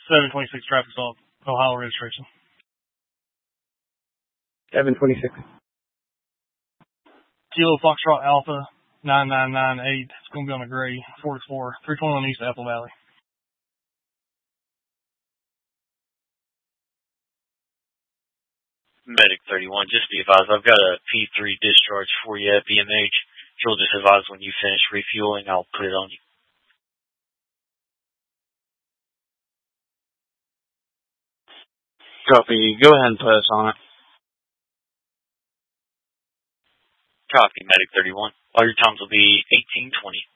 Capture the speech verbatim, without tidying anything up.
seven twenty-six traffic stop, Ohio registration. seven twenty-six. Kilo Foxtrot Alpha nine nine nine eight. It's going to be on a gray Ford Explorer. three twenty-one East Apple Valley. Medic thirty-one, just be advised, I've got a P three discharge for you at B M H. If you'll just advise when you finish refueling, I'll put it on you. Copy. Go ahead and put us on it. Copy, Medic thirty-one. All your times will be eighteen twenty.